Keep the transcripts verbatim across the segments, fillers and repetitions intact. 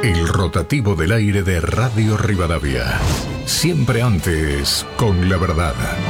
El rotativo del aire de Radio Rivadavia. Siempre antes, con la verdad.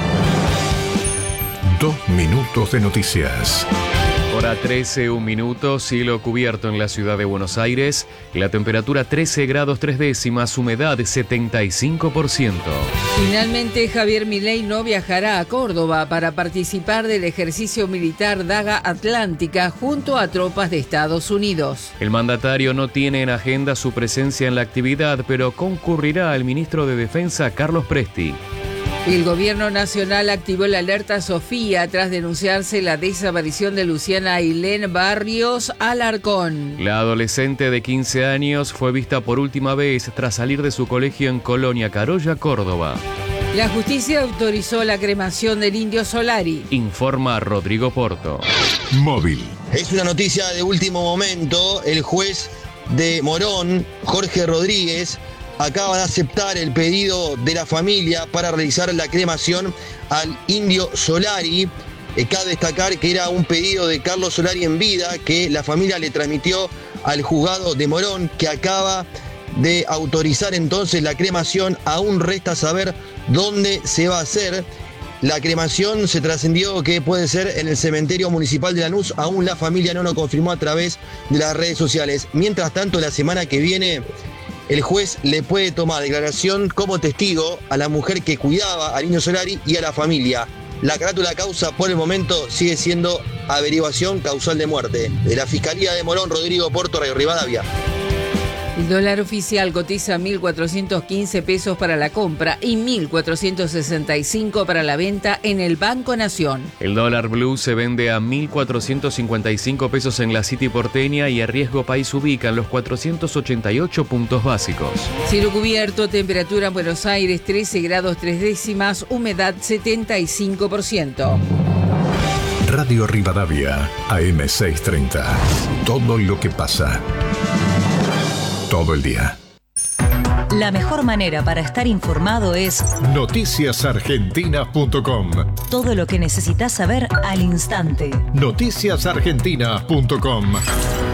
Dos minutos de noticias. Hora trece, un minuto, cielo cubierto en la ciudad de Buenos Aires. La temperatura trece grados tres décimas, humedad setenta y cinco por ciento. Finalmente, Javier Milei no viajará a Córdoba para participar del ejercicio militar Daga Atlántica junto a tropas de Estados Unidos. El mandatario no tiene en agenda su presencia en la actividad, pero concurrirá el ministro de Defensa, Carlos Presti. El gobierno nacional activó la alerta Sofía tras denunciarse la desaparición de Luciana Ailén Barrios Alarcón. La adolescente de quince años fue vista por última vez tras salir de su colegio en Colonia Carolla, Córdoba. La justicia autorizó la cremación del Indio Solari. Informa Rodrigo Porto. Móvil. Es una noticia de último momento. El juez de Morón, Jorge Rodríguez, acaba de aceptar el pedido de la familia para realizar la cremación al Indio Solari. Eh, cabe destacar que era un pedido de Carlos Solari en vida que la familia le transmitió al juzgado de Morón, que acaba de autorizar entonces la cremación. Aún resta saber dónde se va a hacer. La cremación se trascendió que puede ser en el cementerio municipal de Lanús. Aún la familia no lo confirmó a través de las redes sociales. Mientras tanto, la semana que viene, el juez le puede tomar declaración como testigo a la mujer que cuidaba al Indio Solari y a la familia. La carátula causa por el momento sigue siendo averiguación causal de muerte. De la Fiscalía de Morón, Rodrigo Porto, Radio Rivadavia. El dólar oficial cotiza mil cuatrocientos quince pesos para la compra y mil cuatrocientos sesenta y cinco para la venta en el Banco Nación. El dólar blue se vende a mil cuatrocientos cincuenta y cinco pesos en la City porteña y a riesgo país ubican los cuatrocientos ochenta y ocho puntos básicos. Cielo cubierto, temperatura en Buenos Aires trece grados tres décimas, humedad setenta y cinco por ciento. Radio Rivadavia, A M seiscientos treinta. Todo lo que pasa. Todo el día. La mejor manera para estar informado es noticias argentinas punto com. Todo lo que necesitas saber al instante. noticias argentinas punto com.